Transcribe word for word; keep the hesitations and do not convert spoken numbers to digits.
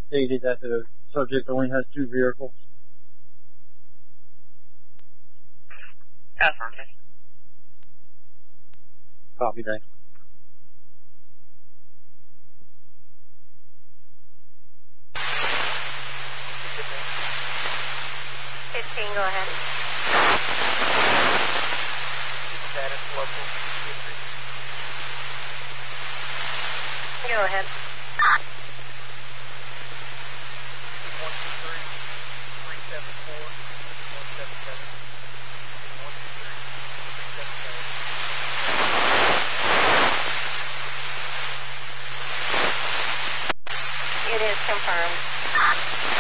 stated that the subject only has two vehicles. Affirmative. Copy that. fifteen, go ahead. Status local. Go ahead.